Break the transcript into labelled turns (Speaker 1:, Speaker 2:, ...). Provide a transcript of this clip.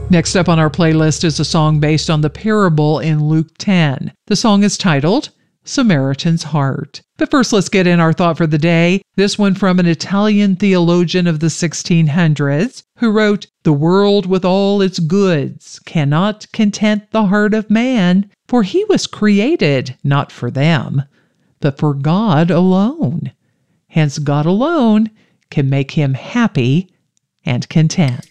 Speaker 1: Next up on our playlist is a song based on the parable in Luke 10. The song is titled Samaritan's Heart. But first, let's get in our thought for the day. This one from an Italian theologian of the 1600s who wrote, "The world with all its goods cannot content the heart of man, for he was created not for them, but for God alone. Hence God alone can make him happy and content."